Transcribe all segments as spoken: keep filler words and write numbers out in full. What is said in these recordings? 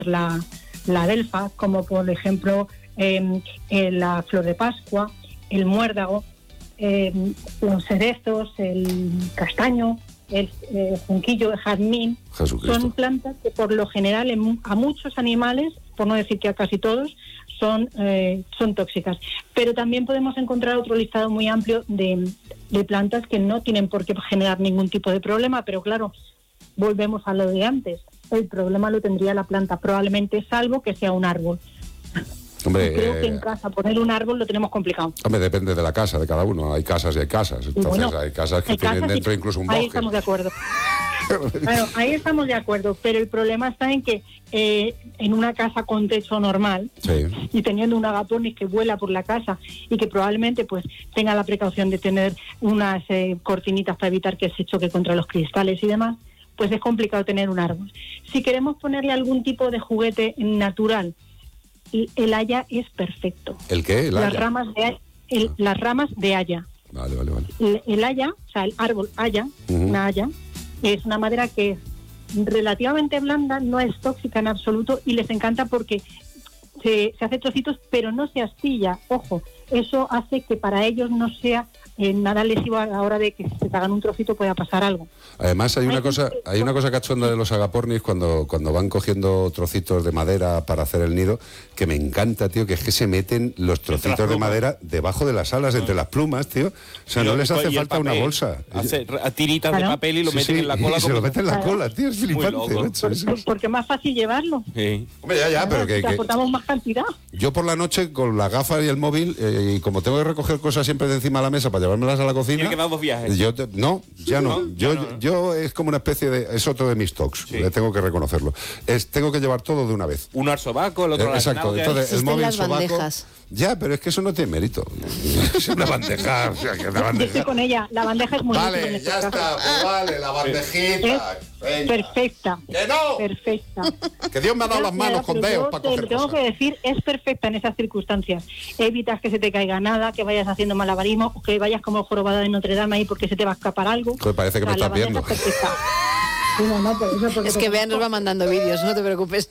la, la adelfa, como por ejemplo eh, eh, la flor de Pascua, el muérdago, eh, los cerezos, el castaño, el eh, junquillo, el jazmín. Son plantas que por lo general en, a muchos animales, por no decir que a casi todos, son, eh, son tóxicas. Pero también podemos encontrar otro listado muy amplio de, de plantas que no tienen por qué generar ningún tipo de problema, pero claro, volvemos a lo de antes. El problema lo tendría la planta, probablemente, salvo que sea un árbol. Hombre, creo eh, que en casa poner un árbol lo tenemos complicado. Hombre, depende de la casa, de cada uno. Hay casas y hay casas. Entonces bueno, hay casas que hay tienen casas dentro y, incluso un bosque. Ahí estamos de acuerdo. Bueno, ahí estamos de acuerdo, pero el problema está en que eh, en una casa con techo normal, sí, y teniendo un agapornis que vuela por la casa y que probablemente pues tenga la precaución de tener unas eh, cortinitas para evitar que se choque contra los cristales y demás, pues es complicado tener un árbol. Si queremos ponerle algún tipo de juguete natural, el haya es perfecto. ¿El qué? ¿El haya? Las ramas de, el, ah. las ramas de haya. Vale, vale, vale. El, el haya, o sea, el árbol haya, uh-huh. una haya, es una madera que es relativamente blanda, no es tóxica en absoluto y les encanta porque se, se hace trocitos, pero no se astilla. Ojo, eso hace que para ellos no sea eh, nada lesivo a la hora de que si se hagan un trocito pueda pasar algo. Además hay una cosa, hay una cosa cachonda de los agapornis cuando, cuando van cogiendo trocitos de madera para hacer el nido, que me encanta, tío, que es que se meten los trocitos de madera debajo de las alas, entre las plumas, tío. O sea, no les hace falta una bolsa. Hace tiritas de papel y lo sí, meten sí, en la cola. Y se lo meten en la claro. cola, tío, es flipante. Porque, porque es más fácil llevarlo. Sí. Hombre, ya, ya, pero que... que aportamos más cantidad. Yo por la noche, con la gafa y el móvil, eh, y como tengo que recoger cosas siempre de encima de la mesa para llevármelas a la cocina... ¿Tiene que dar dos viajes? Yo te, no, ya no. ¿No? Yo, no, no. yo es como una especie de... Es otro de mis tocs, sí. Tengo que reconocerlo. Es, tengo que llevar todo de una vez. Uno al sobaco, el otro eh, al exacto, entonces el móvil, las sobaco... bandejas. Ya, pero es que eso no tiene mérito. Es una bandeja, o sea, que una bandeja. Yo estoy con ella, la bandeja es muy Vale, útil en ya este está, caso. pues vale, la bandejita. Es perfecta. ¡Que no! Perfecta. Que Dios me ha dado las manos con dedos para coger Te lo tengo cosas. que decir, es perfecta en esas circunstancias. Evitas que se te caiga nada, que vayas haciendo malabarismo, o que vayas como jorobada de Notre Dame ahí porque se te va a escapar algo. Joder, parece que o sea, me estás viendo. Es perfecta. Sí, no, no, por eso, porque es que Bea nos va mandando vídeos, no te preocupes.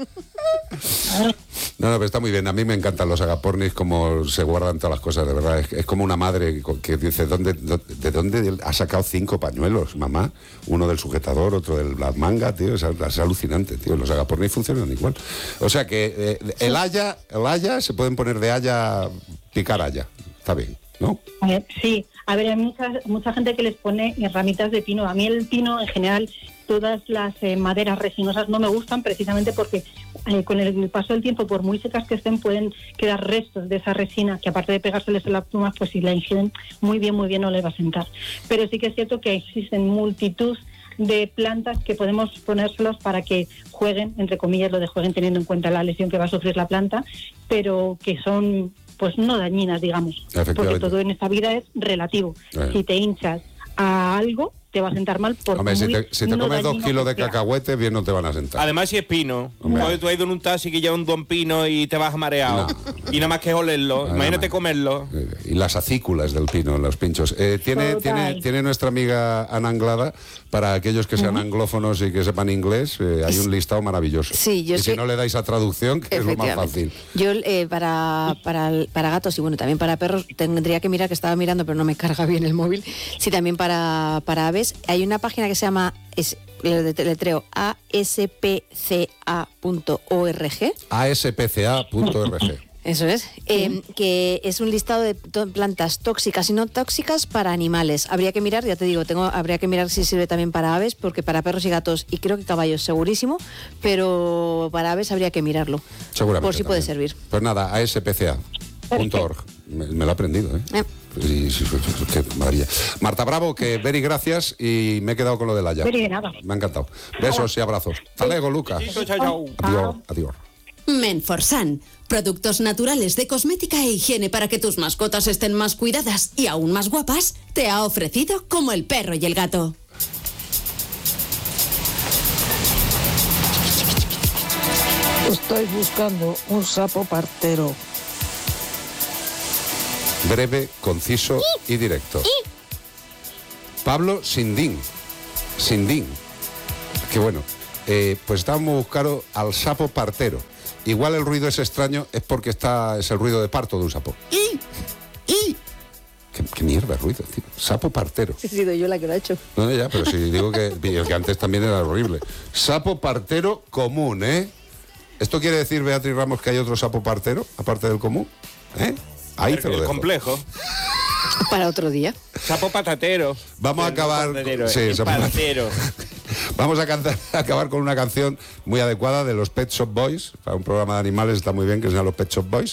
No, no, pero está muy bien. A mí me encantan los agapornis, como se guardan todas las cosas, de verdad. Es, es como una madre que dice, ¿dónde, ¿de dónde ha sacado cinco pañuelos, mamá? Uno del sujetador, otro de la manga, tío. Es, es alucinante, tío. Los agapornis funcionan igual. O sea que eh, el haya, el haya, se pueden poner de haya, picar haya. Está bien, ¿no? A ver, sí. A ver, hay mucha, mucha gente que les pone ramitas de pino. A mí el pino, en general, todas las eh, maderas resinosas no me gustan precisamente porque eh, con el paso del tiempo, por muy secas que estén, pueden quedar restos de esa resina que aparte de pegárseles en las plumas, pues si la ingieren muy bien, muy bien no les va a sentar. Pero sí que es cierto que existen multitud de plantas que podemos ponérselos para que jueguen, entre comillas lo de jueguen teniendo en cuenta la lesión que va a sufrir la planta, pero que son pues no dañinas, digamos, porque todo en esta vida es relativo. Eh. Si te hinchas a algo, te va a sentar mal. Por Hombre, si te, si te no comes dos kilos de cacahuetes, bien no te van a sentar. Además, si es pino, Hombre. tú has ido en un taxi que lleva un don pino y te vas mareado. No. Y nada más que olerlo, no, imagínate no. comerlo. Y las acículas del pino, los pinchos. Eh, tiene, tiene, tiene nuestra amiga Ana Anglada, para aquellos que sean uh-huh. anglófonos y que sepan inglés, eh, hay un listado maravilloso. Sí, yo y soy... si no le dais a traducción, que es lo más fácil. Yo, eh, para, para, para gatos y bueno, también para perros, tendría que mirar, que estaba mirando, pero no me carga bien el móvil. Sí, también para, para aves. Hay una página que se llama, es, le letreo, a s p c a punto org. a s p c a punto org. Eso es, eh, que es un listado de to- plantas tóxicas y no tóxicas para animales. Habría que mirar, ya te digo, tengo, habría que mirar si sirve también para aves, porque para perros y gatos, y creo que caballos segurísimo, pero para aves habría que mirarlo. Seguramente. Por si también. puede servir. Pues nada, a s p c a punto org. Me, me lo he aprendido, ¿eh? eh. Sí, sí, sí, qué maravilla. Marta Bravo, que very gracias y me he quedado con lo del haya. Very nada. Me ha encantado. Besos y abrazos. Hasta luego, Lucas. Sí, chao, chao. Adiós, adiós. Menforsan, productos naturales de cosmética e higiene para que tus mascotas estén más cuidadas y aún más guapas, te ha ofrecido Como el perro y el gato. Estoy buscando un sapo partero. Breve, conciso y directo. Pablo Sindín. Sindín. Qué bueno. Eh, pues estábamos buscando al sapo partero. Igual el ruido es extraño, es porque está es el ruido de parto de un sapo. ¡Y! ¡Y! ¿Qué, qué mierda ruido, tío? Sapo partero. He sido yo la que lo ha hecho. No, ya, pero si digo que, que antes también era horrible. Sapo partero común, ¿eh? ¿Esto quiere decir, Beatriz Ramos, que hay otro sapo partero, aparte del común? ¿Eh? Ahí el, te lo el dejo. complejo. Para otro día. Sapo patatero. Vamos a acabar... Patatero, sí, el sapo patatero. Vamos a, cantar, a acabar con una canción muy adecuada de los Pet Shop Boys. Para un programa de animales está muy bien que sean los Pet Shop Boys.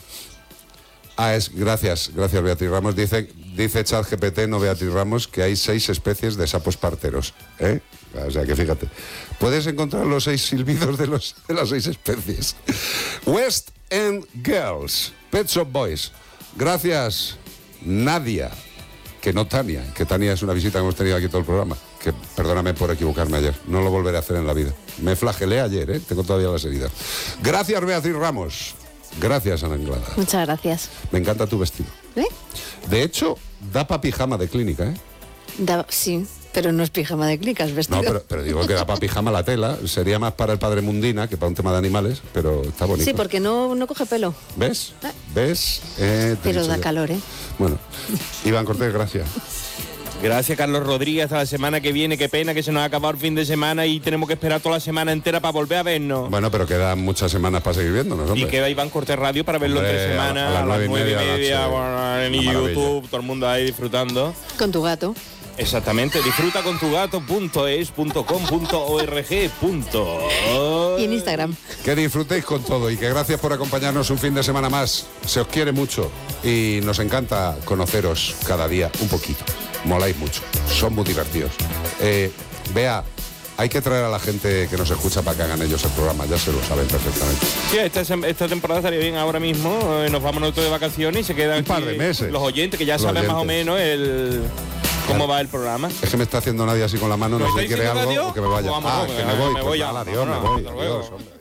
Ah, es, gracias, gracias Beatriz Ramos. Dice, dice ChatGPT, no Beatriz Ramos, que hay seis especies de sapos parteros. ¿Eh? O sea que fíjate. Puedes encontrar los seis silbidos de, los, de las seis especies. West End Girls, Pet Shop Boys. Gracias, Nadia. Que no Tania, que Tania es una visita que hemos tenido aquí todo el programa. Que perdóname por equivocarme ayer, no lo volveré a hacer en la vida. Me flagelé ayer, ¿eh? Tengo todavía las heridas. Gracias, Beatriz Ramos. Gracias, Ana Anglada. Muchas gracias. Me encanta tu vestido. ¿Eh? De hecho, da pa' pijama de clínica, ¿eh? Da, sí, pero no es pijama de clínica, es vestido. No, pero, pero digo que da pa' pijama la tela. Sería más para el padre Mundina que para un tema de animales, pero está bonito. Sí, porque no, no coge pelo. ¿Ves? ¿Eh? ¿Ves? Eh, te he Pero dicho da ya. calor, ¿eh? Bueno, Iván Cortés, gracias. Gracias, Carlos Rodríguez. Hasta la semana que viene. Qué pena que se nos ha acabado el fin de semana y tenemos que esperar toda la semana entera para volver a vernos. Bueno, pero quedan muchas semanas para seguir viéndonos, hombre. Y queda Iván Cortés Radio para verlo Hombre, entre semanas, a la- a las nueve y media, media, Nacho. bueno, en Una YouTube, maravilla. todo el mundo ahí disfrutando. Con tu gato. Exactamente, disfruta con tu gato punto es punto com punto org punto. Y en Instagram. Que disfrutéis con todo y que gracias por acompañarnos un fin de semana más. Se os quiere mucho y nos encanta conoceros cada día un poquito. Moláis mucho, son muy divertidos. Eh, Bea, hay que traer a la gente que nos escucha para que hagan ellos el programa, ya se lo saben perfectamente. Sí, esta, sem- esta temporada estaría bien ahora mismo. eh, Nos vamos nosotros de vacaciones y se quedan Un par aquí de meses. los oyentes que ya Los saben más o oyentes. menos el cómo va el programa. Es que me está haciendo nadie así con la mano, no ¿Me sé si estáis quiere diciendo algo adiós? o que me vaya. Pues vamos, ah, vamos, que me me voy, voy pues ya. nada, adiós, me Vámonos, voy, hasta luego. adiós, hombre.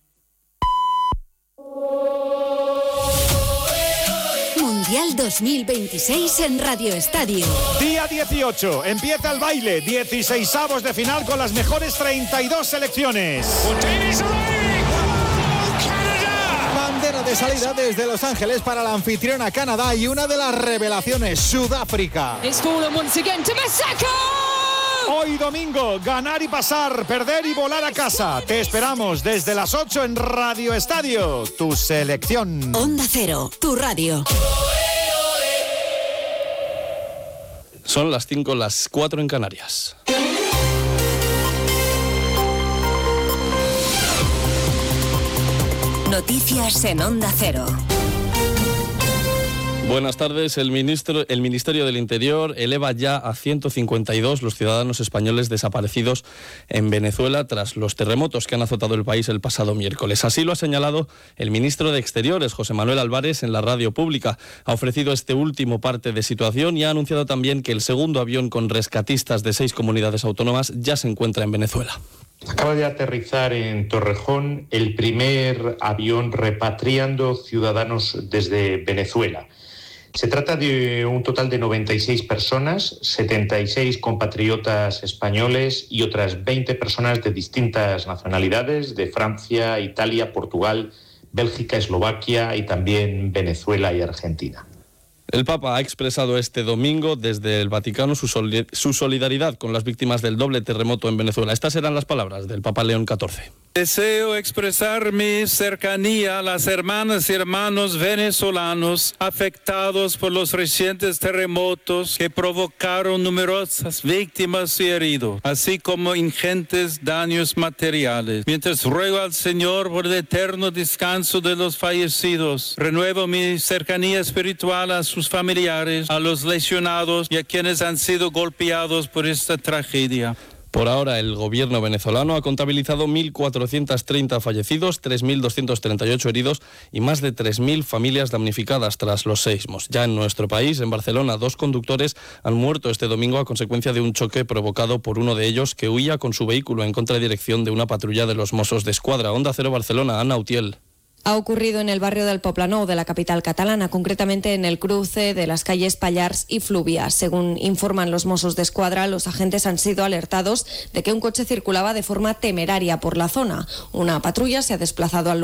Mundial dos mil veintiséis en Radio Estadio. Día dieciocho, empieza el baile, dieciseisavos de final con las mejores treinta y dos selecciones. Bandera de salida desde Los Ángeles para la anfitriona Canadá y una de las revelaciones, Sudáfrica. Hoy domingo, ganar y pasar, perder y volar a casa. Te esperamos desde las ocho en Radio Estadio, tu selección. Onda Cero, tu radio. Son las cinco, las cuatro en Canarias. Noticias en Onda Cero. Buenas tardes. El, ministro, el Ministerio del Interior eleva ya a ciento cincuenta y dos los ciudadanos españoles desaparecidos en Venezuela tras los terremotos que han azotado el país el pasado miércoles. Así lo ha señalado el ministro de Exteriores, José Manuel Álvarez, en la radio pública. Ha ofrecido este último parte de situación y ha anunciado también que el segundo avión con rescatistas de seis comunidades autónomas ya se encuentra en Venezuela. Acaba de aterrizar en Torrejón el primer avión repatriando ciudadanos desde Venezuela. Se trata de un total de noventa y seis personas, setenta y seis compatriotas españoles y otras veinte personas de distintas nacionalidades, de Francia, Italia, Portugal, Bélgica, Eslovaquia y también Venezuela y Argentina. El Papa ha expresado este domingo desde el Vaticano su, soli- su solidaridad con las víctimas del doble terremoto en Venezuela. Estas eran las palabras del Papa León catorce. Deseo expresar mi cercanía a las hermanas y hermanos venezolanos afectados por los recientes terremotos que provocaron numerosas víctimas y heridos, así como ingentes daños materiales. Mientras ruego al Señor por el eterno descanso de los fallecidos, renuevo mi cercanía espiritual a sus familiares, a los lesionados y a quienes han sido golpeados por esta tragedia. Por ahora, el gobierno venezolano ha contabilizado mil cuatrocientos treinta fallecidos, tres mil doscientos treinta y ocho heridos y más de tres mil familias damnificadas tras los seismos. Ya en nuestro país, en Barcelona, dos conductores han muerto este domingo a consecuencia de un choque provocado por uno de ellos que huía con su vehículo en contradirección de una patrulla de los Mossos de Escuadra. Onda Cero Barcelona, Ana Utiel. Ha ocurrido en el barrio del Poblenou de la capital catalana, concretamente en el cruce de las calles Pallars y Flúvia. Según informan los Mossos d'Esquadra, los agentes han sido alertados de que un coche circulaba de forma temeraria por la zona. Una patrulla se ha desplazado al